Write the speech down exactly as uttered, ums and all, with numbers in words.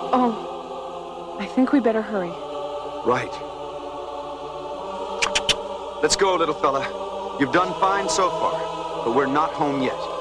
Oh, I think we better hurry. Right. Let's go, little fella. You've done fine so far, but we're not home yet.